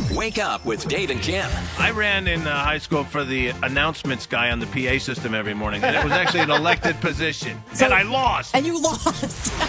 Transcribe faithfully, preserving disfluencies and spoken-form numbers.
Wake up with Dave and Kim. I ran in uh, high school for the announcements guy on the P A system every morning, and it was actually an elected position. So- and I lost. And you lost.